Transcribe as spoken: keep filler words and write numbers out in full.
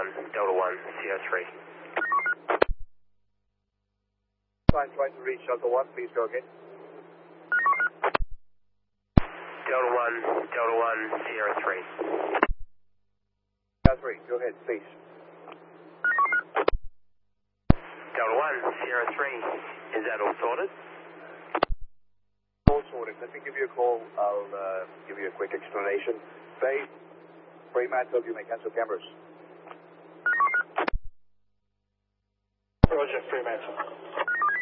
one, Delta one, Sierra three. Fine, trying to reach Delta one, please go again. Delta one, Delta one, Sierra three. Sierra three, go ahead, please. Delta one, Sierra three, is that all sorted? All sorted. Let me give you a call. I'll uh, give you a quick explanation. Bay, Fremantle, you may cancel cameras. Roger, Fremantle.